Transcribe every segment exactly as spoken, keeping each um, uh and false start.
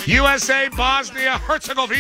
U S A, Bosnia, Herzegovina.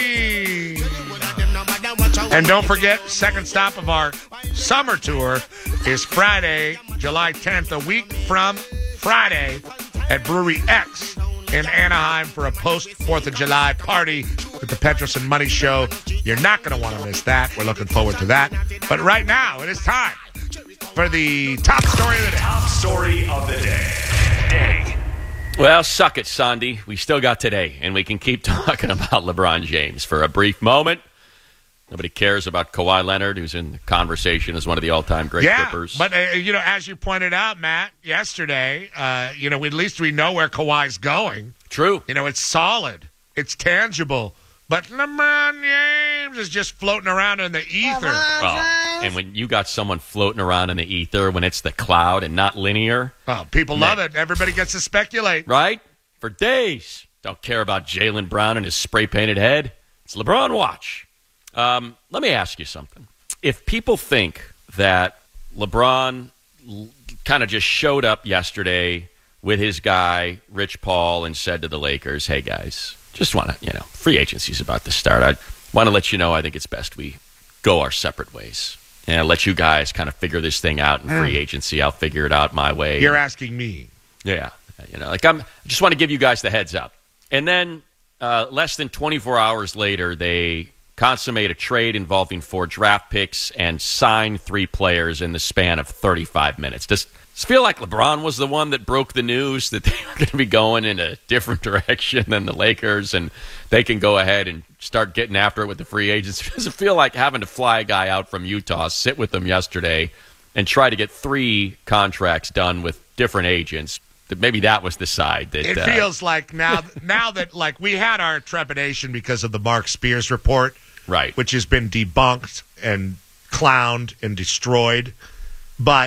And don't forget, second stop of our summer tour is Friday, July tenth, a week from Friday at Brewery X in Anaheim for a post-fourth of July party with the Petros and Money Show. You're not going to want to miss that. We're looking forward to that. But right now, it is time for the top story of the day. Top story of the day. day. Well, suck it, Sandy. We still got today, and we can keep talking about LeBron James for a brief moment. Nobody cares about Kawhi Leonard, who's in the conversation as one of the all-time great yeah, Clippers. But, uh, you know, as you pointed out, Matt, yesterday, uh, you know, at least we know where Kawhi's going. True. You know, it's solid. It's tangible. But LeBron James is just floating around in the ether. Oh, and when you got someone floating around in the ether, when it's the cloud and not linear. Oh, people love it. Everybody gets to speculate. Right? For days. Don't care about Jaylen Brown and his spray-painted head. It's LeBron watch. Um, let me ask you something. If people think that LeBron l- kind of just showed up yesterday with his guy, Rich Paul, and said to the Lakers, hey, guys, just want to, you know, free agency's about to start. I want to let you know I think it's best we go our separate ways. And I'll let you guys kind of figure this thing out in free agency. I'll figure it out my way. You're asking me. Yeah. You know, like I'm I just want to give you guys the heads up. And then uh, less than twenty-four hours later, they consummate a trade involving four draft picks and sign three players in the span of thirty-five minutes. Does it feel like LeBron was the one that broke the news that they were going to be going in a different direction than the Lakers, and they can go ahead and start getting after it with the free agents? Does it feel like having to fly a guy out from Utah, sit with them yesterday, and try to get three contracts done with different agents? That maybe that was the side that it uh, feels like now. Now that like we had our trepidation because of the Mark Spears report, right, which has been debunked and clowned and destroyed, but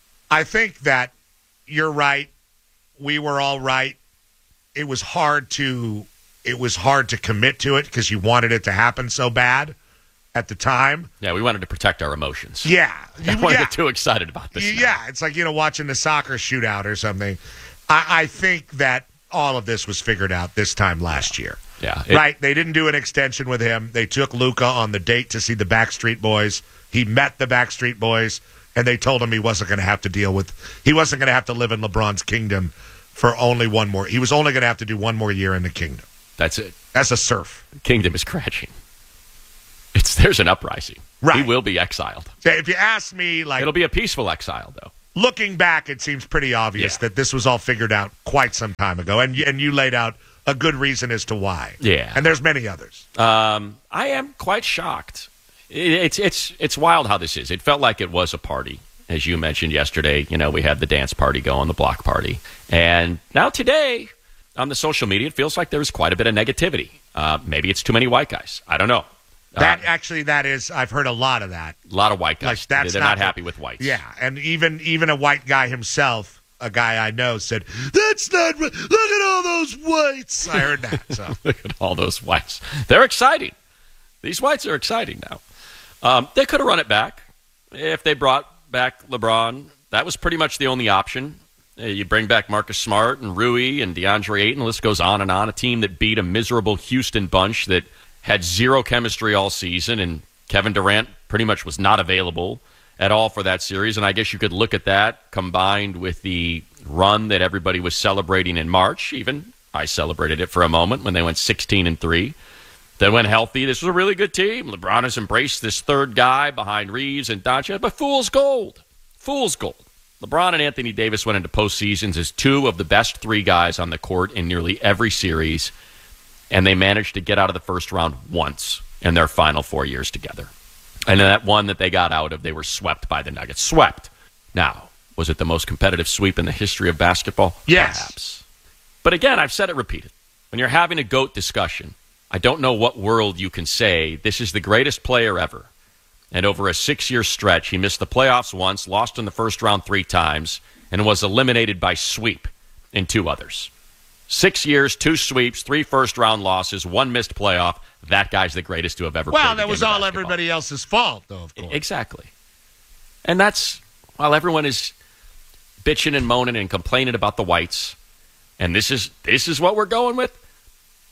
I think that you're right. We were all right. It was hard to it was hard to commit to it because you wanted it to happen so bad at the time. Yeah, we wanted to protect our emotions. Yeah. I You, want to yeah. get too excited about this. Yeah, now. it's like, you know, watching the soccer shootout or something. I, I think that all of this was figured out this time last year. Yeah. It, Right? They didn't do an extension with him. They took Luka on the date to see the Backstreet Boys. He met the Backstreet Boys, and they told him he wasn't going to have to deal with – he wasn't going to have to live in LeBron's kingdom for only one more – he was only going to have to do one more year in the kingdom. That's it. As a serf. The kingdom is crashing. It's There's an uprising. Right. He will be exiled. So if you ask me, like – It'll be a peaceful exile, though. looking back, it seems pretty obvious Yeah. that this was all figured out quite some time ago, and and you laid out a good reason as to why. Yeah, and there's many others. Um, I am quite shocked. It, it's it's it's wild how this is. It felt like it was a party, as you mentioned yesterday. You know, we had the dance party going, the block party, and now today on the social media, it feels like there's quite a bit of negativity. Uh, maybe it's too many white guys. I don't know. That uh, actually, that is, I've heard a lot of that. A lot of white guys. Like, that's They're not, not happy with whites. Yeah, and even even a white guy himself, a guy I know, said, "That's not right. Look at all those whites." I heard that. So Look at all those whites. They're exciting. These whites are exciting now. Um, they could have run it back if they brought back LeBron. That was pretty much the only option. Uh, you bring back Marcus Smart and Rui and DeAndre Ayton. The list goes on and on. A team that beat a miserable Houston bunch that had zero chemistry all season, and Kevin Durant pretty much was not available at all for that series. And I guess you could look at that combined with the run that everybody was celebrating in March. Even I celebrated it for a moment when they went sixteen and three. They went healthy. This was a really good team. LeBron has embraced this third guy behind Reeves and Doncic, but fool's gold. Fool's gold. LeBron and Anthony Davis went into postseasons as two of the best three guys on the court in nearly every series, and they managed to get out of the first round once in their final four years together. And in that one that they got out of, they were swept by the Nuggets. Swept. Now, was it the most competitive sweep in the history of basketball? Yes. Perhaps. But again, I've said it repeated. When you're having a GOAT discussion, I don't know what world you can say this is the greatest player ever. And over a six-year stretch, he missed the playoffs once, lost in the first round three times, and was eliminated by sweep in two others. Six years, two sweeps, three first-round losses, one missed playoff. That guy's the greatest to have ever played well, the that game was of all basketball. everybody else's fault, though, of course. Exactly. And that's, while everyone is bitching and moaning and complaining about the whites, and this is this is what we're going with,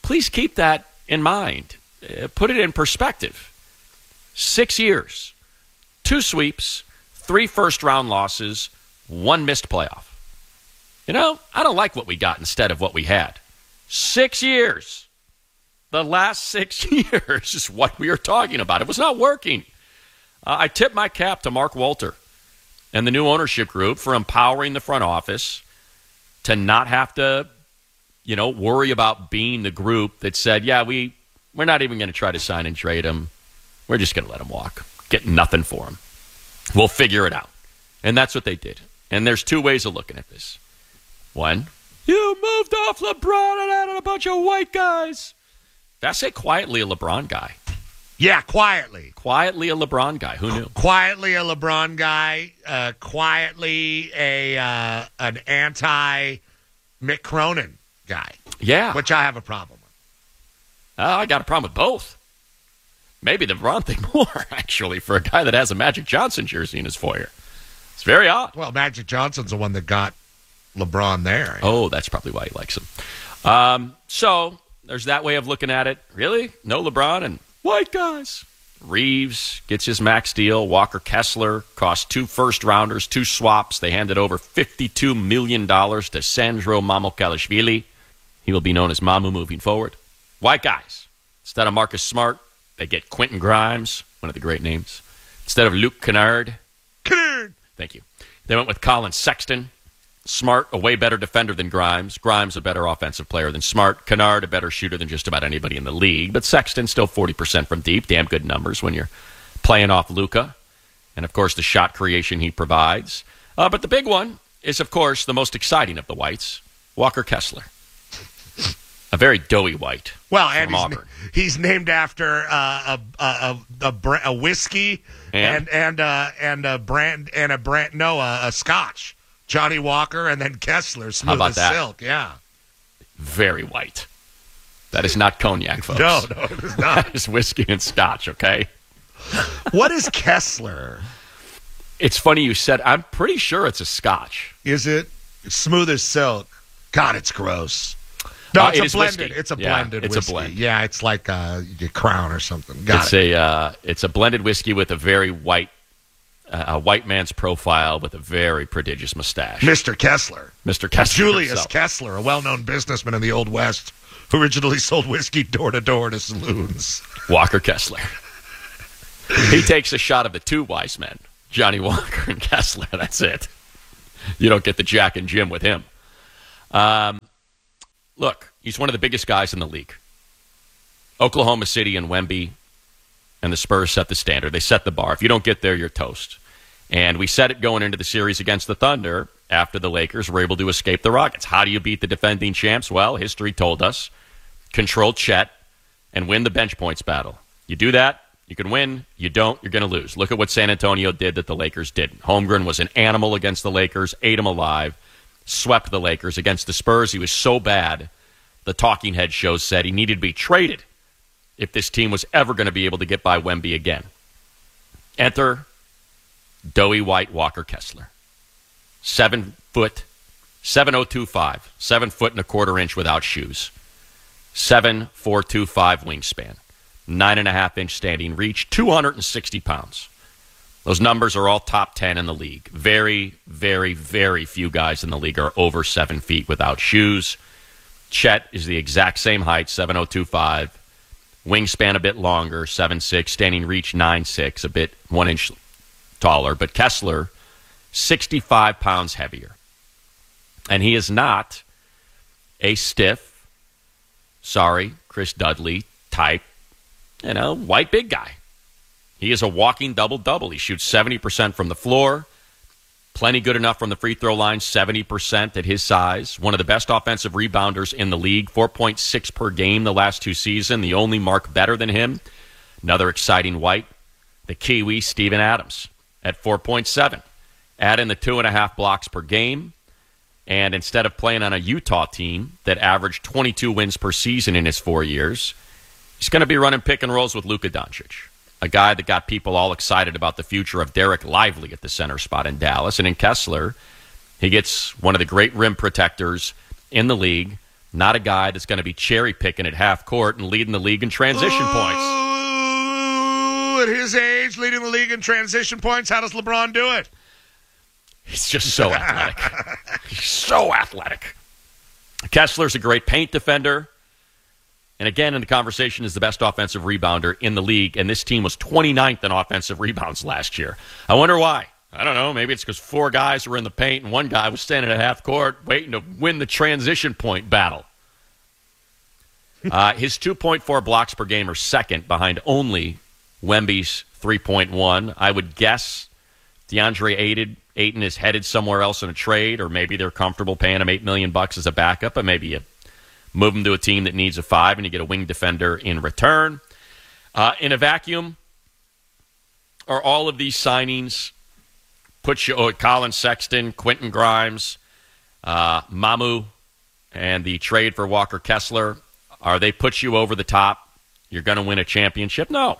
please keep that in mind. Uh, put it in perspective. Six years, two sweeps, three first-round losses, one missed playoff. You know, I don't like what we got instead of what we had. Six years. The last six years is what we are talking about. It was not working. Uh, I tip my cap to Mark Walter and the new ownership group for empowering the front office to not have to, you know, worry about being the group that said, yeah, we, we're not even going to try to sign and trade him. We're just going to let him walk. Get nothing for him. We'll figure it out. And that's what they did. And there's two ways of looking at this. One, you moved off LeBron and added a bunch of white guys. That's a quietly a LeBron guy. Yeah, quietly. Quietly a LeBron guy. Who knew? Quietly a LeBron guy. Uh, quietly a uh, an anti-Mick Cronin guy. Yeah. Which I have a problem with. Uh, I got a problem with both. Maybe the LeBron thing more, actually, for a guy that has a Magic Johnson jersey in his foyer. It's very odd. Well, Magic Johnson's the one that got LeBron there. Oh, that's probably why he likes him. Um, so there's that way of looking at it. Really? No LeBron and white guys. Reeves gets his max deal. Walker Kessler cost two first-rounders, two swaps. They handed over fifty-two million dollars to Sandro Mamukelashvili. He will be known as Mamu moving forward. White guys. Instead of Marcus Smart, they get Quentin Grimes, one of the great names. Instead of Luke Kennard. Kennard. Thank you. They went with Colin Sexton. Smart, a way better defender than Grimes. Grimes, a better offensive player than Smart. Kennard, a better shooter than just about anybody in the league. But Sexton, still forty percent from deep. Damn good numbers when you're playing off Luka. And, of course, the shot creation he provides. Uh, but the big one is, of course, the most exciting of the whites, Walker Kessler. A very doughy white. Well, and he's, Auburn. he's named after uh, a, a, a, a, a whiskey and and and, uh, and a brand and a brand no a, a Scotch. Johnny Walker and then Kessler, smooth How about as that? silk. Yeah, very white. That is not cognac, folks. No, no, it is not. That is whiskey and Scotch. Okay. What is Kessler? It's funny you said. I'm pretty sure it's a Scotch. Is it smooth as silk? God, it's gross. No, Uh, it's it a is blended. whiskey. It's a Yeah, blended it's a whiskey. blend. Yeah, it's like a, a Crown or something. Got it's it. a uh, it's a blended whiskey with a very white uh, a white man's profile with a very prodigious mustache. Mister Kessler. Mister Kessler Julius himself. Kessler, a well-known businessman in the Old West who originally sold whiskey door-to-door to saloons. Walker Kessler. He takes a shot of the two wise men, Johnny Walker and Kessler. That's it. You don't get the Jack and Jim with him. Um, look, he's one of the biggest guys in the league. Oklahoma City and Wemby and the Spurs set the standard. They set the bar. If you don't get there, you're toast. And we set it going into the series against the Thunder after the Lakers were able to escape the Rockets. How do you beat the defending champs? Well, history told us, control Chet and win the bench points battle. You do that, you can win. You don't, you're going to lose. Look at what San Antonio did that the Lakers didn't. Holmgren was an animal against the Lakers, ate them alive, swept the Lakers. Against the Spurs, he was so bad, the talking head shows said he needed to be traded if this team was ever going to be able to get by Wemby again. Enter doughy white Walker Kessler. Seven foot, seven oh two five, seven foot and a quarter inch without shoes. Seven four two five wingspan, nine and a half inch standing reach, two hundred sixty pounds. Those numbers are all top ten in the league. Very, very, very few guys in the league are over seven feet without shoes. Chet is the exact same height, seven oh two five. Wingspan a bit longer, seven six. Standing reach, nine six, a bit one inch taller. But Kessler, sixty-five pounds heavier. And he is not a stiff, sorry, Chris Dudley type, you know, white big guy. He is a walking double-double. He shoots seventy percent from the floor. Plenty good enough from the free throw line, seventy percent at his size. One of the best offensive rebounders in the league, four point six per game the last two seasons. The only mark better than him, another exciting white, the Kiwi Steven Adams at four point seven. Add in the two and a half blocks per game, and instead of playing on a Utah team that averaged twenty-two wins per season in his four years, he's going to be running pick and rolls with Luka Doncic, a guy that got people all excited about the future of Derek Lively at the center spot in Dallas. And in Kessler, he gets one of the great rim protectors in the league not a guy that's going to be cherry picking at half court and leading the league in transition Ooh, points. At his age, leading the league in transition points, how does LeBron do it? He's just so athletic. He's so athletic. Kessler's a great paint defender. And again, in the conversation, is the best offensive rebounder in the league. And this team was twenty-ninth in offensive rebounds last year. I wonder why. I don't know. Maybe it's because four guys were in the paint and one guy was standing at half court waiting to win the transition point battle. Uh, his two point four blocks per game are second behind only Wemby's three point one. I would guess DeAndre Ayton, Ayton is headed somewhere else in a trade, or maybe they're comfortable paying him eight million dollars bucks as a backup, but maybe you move him to a team that needs a five and you get a wing defender in return. Uh, in a vacuum, are all of these signings put you, oh, Colin Sexton, Quentin Grimes, uh, Mamu, and the trade for Walker Kessler, are they put you over the top? You're going to win a championship? No.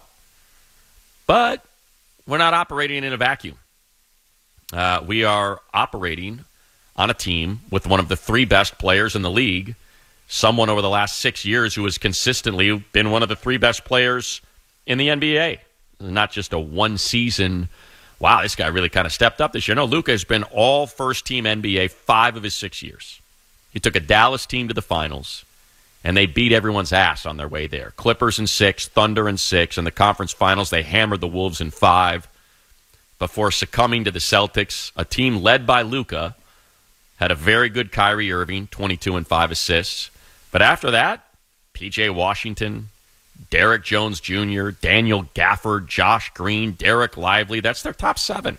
But we're not operating in a vacuum. Uh, we are operating on a team with one of the three best players in the league, someone over the last six years who has consistently been one of the three best players in the N B A. Not just a one-season, wow, this guy really kind of stepped up this year. No, Luka has been all first-team N B A five of his six years. He took a Dallas team to the finals, and they beat everyone's ass on their way there. Clippers in six, Thunder in six. In the conference finals, they hammered the Wolves in five before succumbing to the Celtics, a team led by Luka, had a very good Kyrie Irving, twenty-two and five assists. But after that, P J Washington, Derek Jones Junior, Daniel Gafford, Josh Green, Derek Lively, that's their top seven.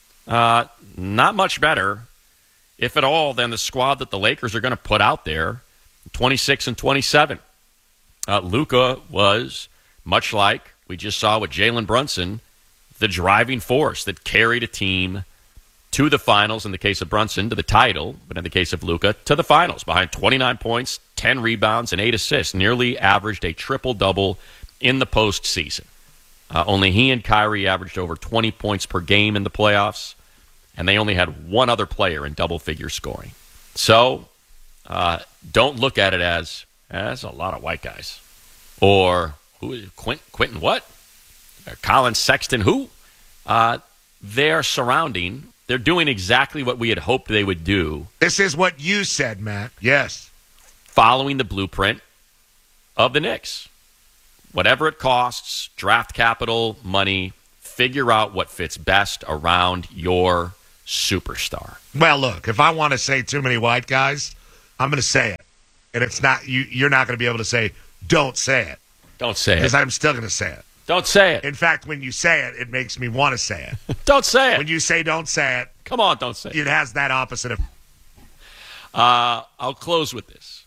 Uh, not much better, if at all, than the squad that the Lakers are going to put out there, twenty-six and twenty-seven. Uh, Luka was, much like we just saw with Jalen Brunson, the driving force that carried a team to the finals, in the case of Brunson, to the title, but in the case of Luka, to the finals, behind twenty-nine points, ten rebounds, and eight assists, nearly averaged a triple-double in the postseason. Uh, only he and Kyrie averaged over twenty points per game in the playoffs, and they only had one other player in double-figure scoring. So, uh, don't look at it as, eh, that's a lot of white guys. Or, who is Quint, Quentin what? Or Colin Sexton who? Uh, they're surrounding, they're doing exactly what we had hoped they would do. This is what you said, Matt. Yes. Following the blueprint of the Knicks. Whatever it costs, draft capital, money, figure out what fits best around your superstar. Well, look, if I want to say too many white guys, I'm going to say it. And it's not you. You're not going to be able to say, don't say it. Don't say it. Because I'm still going to say it. Don't say it. In fact, when you say it, it makes me want to say it. Don't say it. When you say don't say it. Come on, don't say it. It has that opposite of. Uh, I'll close with this.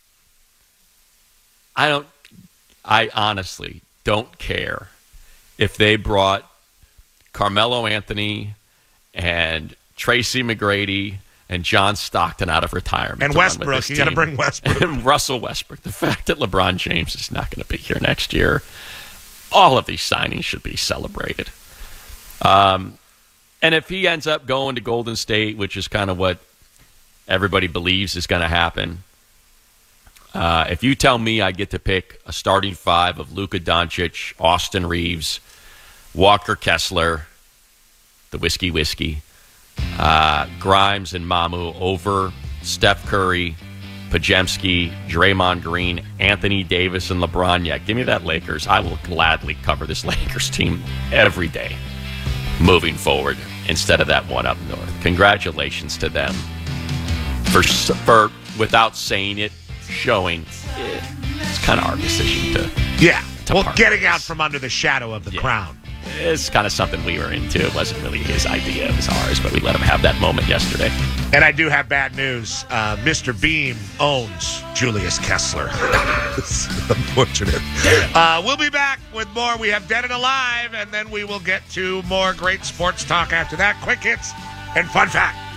I don't, I honestly don't care if they brought Carmelo Anthony and Tracy McGrady and John Stockton out of retirement. And Westbrook. You got to bring Westbrook. And Russell Westbrook. The fact that LeBron James is not going to be here next year, all of these signings should be celebrated. Um, and if he ends up going to Golden State, which is kind of what everybody believes is going to happen, uh, if you tell me I get to pick a starting five of Luka Doncic, Austin Reeves, Walker Kessler, the Whiskey Whiskey, uh, Grimes and Mamu over Steph Curry, Pajemski, Draymond Green, Anthony Davis, and LeBron, yeah, give me that Lakers. I will gladly cover this Lakers team every day moving forward instead of that one up north. Congratulations to them for, for without saying it, showing it. It's kind of our decision to Yeah, to well, part getting with out this. from under the shadow of the Yeah. crown. It's kind of something we were into. It wasn't really his idea. It was ours, but we let him have that moment yesterday. And I do have bad news. Uh, Mister Beam owns Julius Kessler. It's unfortunate. Uh, we'll be back with more. We have Dead and Alive, and then we will get to more great sports talk after that. Quick hits and fun fact.